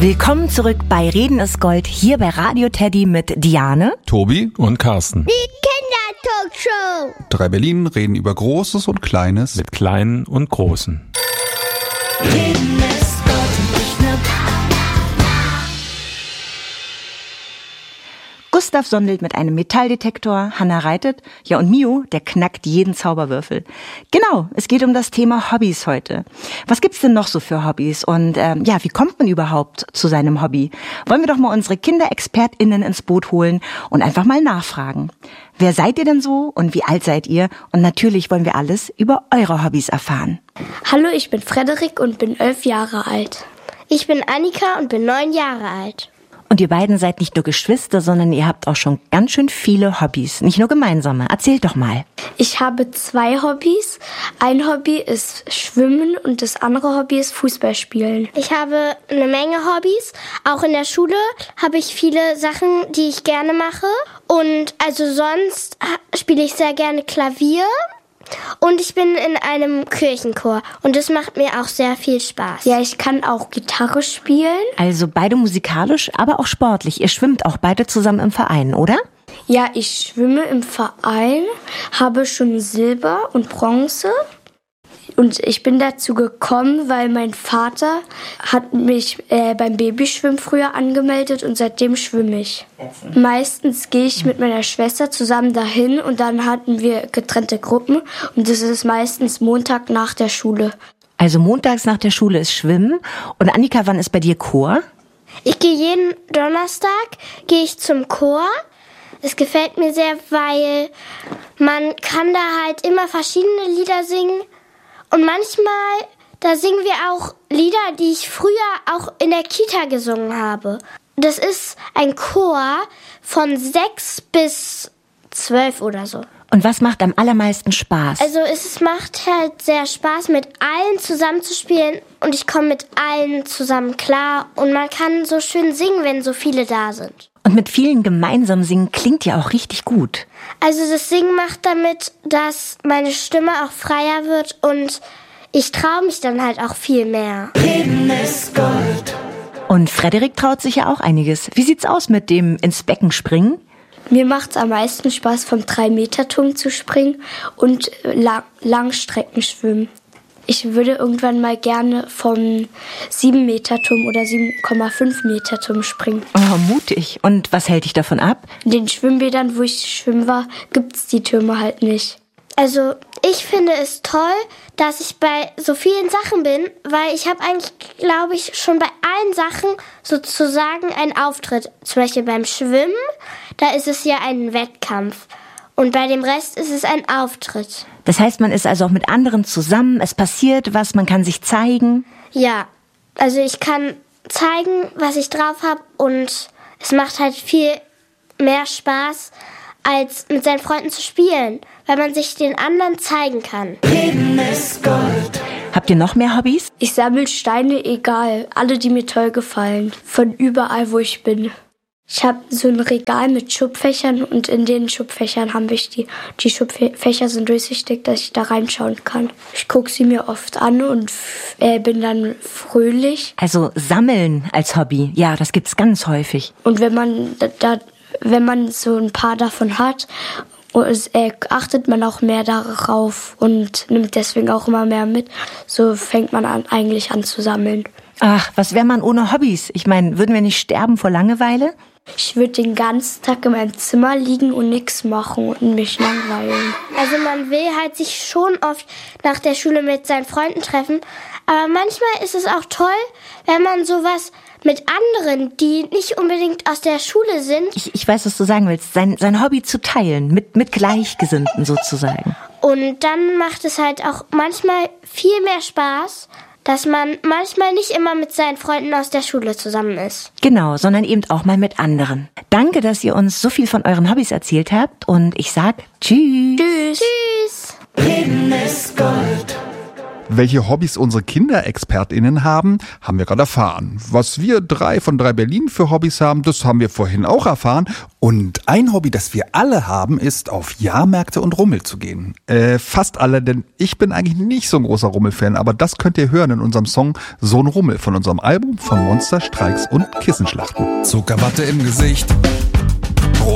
Willkommen zurück bei Reden ist Gold, hier bei Radio Teddy mit Diane, Tobi und Carsten. Die Kindertalkshow. 3 Berlin reden über Großes und Kleines. Mit Kleinen und Großen. Reden ist Gold und ich ne Gustav sondelt mit einem Metalldetektor, Hanna reitet, ja und Mio, der knackt jeden Zauberwürfel. Genau, es geht um das Thema Hobbys heute. Was gibt's denn noch so für Hobbys und wie kommt man überhaupt zu seinem Hobby? Wollen wir doch mal unsere KinderexpertInnen ins Boot holen und einfach mal nachfragen. Wer seid ihr denn so und wie alt seid ihr? Und natürlich wollen wir alles über eure Hobbys erfahren. Hallo, ich bin Frederik und bin 11 Jahre alt. Ich bin Annika und bin 9 Jahre alt. Und ihr beiden seid nicht nur Geschwister, sondern ihr habt auch schon ganz schön viele Hobbys. Nicht nur gemeinsame. Erzählt doch mal. Ich habe 2 Hobbys. Ein Hobby ist Schwimmen und das andere Hobby ist Fußball spielen. Ich habe eine Menge Hobbys. Auch in der Schule habe ich viele Sachen, die ich gerne mache. Und also sonst spiele ich sehr gerne Klavier. Und ich bin in einem Kirchenchor und das macht mir auch sehr viel Spaß. Ja, ich kann auch Gitarre spielen. Also beide musikalisch, aber auch sportlich. Ihr schwimmt auch beide zusammen im Verein, oder? Ja, ich schwimme im Verein, habe schon Silber und Bronze. Und ich bin dazu gekommen, weil mein Vater hat mich beim Babyschwimmen früher angemeldet und seitdem schwimme ich. Meistens gehe ich mit meiner Schwester zusammen dahin und dann hatten wir getrennte Gruppen und das ist meistens Montag nach der Schule. Also montags nach der Schule ist Schwimmen. Und Annika, wann ist bei dir Chor? Ich gehe jeden Donnerstag zum Chor. Es gefällt mir sehr, weil man kann da halt immer verschiedene Lieder singen. Und manchmal, da singen wir auch Lieder, die ich früher auch in der Kita gesungen habe. Das ist ein Chor von 6 bis 12 oder so. Und was macht am allermeisten Spaß? Also es macht halt sehr Spaß, mit allen zusammenzuspielen. Und ich komme mit allen zusammen klar. Und man kann so schön singen, wenn so viele da sind. Und mit vielen gemeinsam singen klingt ja auch richtig gut. Also das Singen macht damit, dass meine Stimme auch freier wird und ich traue mich dann halt auch viel mehr. Reden ist Gold. Und Frederik traut sich ja auch einiges. Wie sieht's aus mit dem ins Becken springen? Mir macht's am meisten Spaß, vom 3-Meter-Turm zu springen und Langstreckenschwimmen. Ich würde irgendwann mal gerne vom 7-Meter-Turm oder 7,5-Meter-Turm springen. Oh, mutig. Und was hält dich davon ab? In den Schwimmbädern, wo ich schwimmen war, gibt's die Türme halt nicht. Also ich finde es toll, dass ich bei so vielen Sachen bin, weil ich habe eigentlich, glaube ich, schon bei allen Sachen sozusagen einen Auftritt. Zum Beispiel beim Schwimmen, da ist es ja ein Wettkampf. Und bei dem Rest ist es ein Auftritt. Das heißt, man ist also auch mit anderen zusammen, es passiert was, man kann sich zeigen. Ja, also ich kann zeigen, was ich drauf habe und es macht halt viel mehr Spaß, als mit seinen Freunden zu spielen, weil man sich den anderen zeigen kann. Reden ist Gold. Habt ihr noch mehr Hobbys? Ich sammle Steine, egal, alle, die mir toll gefallen, von überall, wo ich bin. Ich habe so ein Regal mit Schubfächern und in den Schubfächern habe ich die Schubfächer sind durchsichtig, dass ich da reinschauen kann. Ich gucke sie mir oft an und bin dann fröhlich. Also sammeln als Hobby, ja, das gibt's ganz häufig. Und wenn man so ein paar davon hat, achtet man auch mehr darauf und nimmt deswegen auch immer mehr mit. So fängt man eigentlich an zu sammeln. Ach, was wäre man ohne Hobbys? Ich meine, würden wir nicht sterben vor Langeweile? Ich würde den ganzen Tag in meinem Zimmer liegen und nichts machen und mich langweilen. Also man will halt sich schon oft nach der Schule mit seinen Freunden treffen. Aber manchmal ist es auch toll, wenn man sowas mit anderen, die nicht unbedingt aus der Schule sind. Ich weiß, was du sagen willst. Sein Hobby zu teilen, mit Gleichgesinnten sozusagen. Und dann macht es halt auch manchmal viel mehr Spaß, dass man manchmal nicht immer mit seinen Freunden aus der Schule zusammen ist. Genau, sondern eben auch mal mit anderen. Danke, dass ihr uns so viel von euren Hobbys erzählt habt und ich sag Tschüss. Tschüss. Tschüss. Reden ist Gold. Welche Hobbys unsere KinderexpertInnen haben wir gerade erfahren. Was wir 3 von 3 Berlin für Hobbys haben, das haben wir vorhin auch erfahren. Und ein Hobby, das wir alle haben, ist auf Jahrmärkte und Rummel zu gehen. Fast alle, denn ich bin eigentlich nicht so ein großer Rummel-Fan, aber das könnt ihr hören in unserem Song So ein Rummel von unserem Album von Monster, Streiks und Kissenschlachten. Zuckerwatte im Gesicht,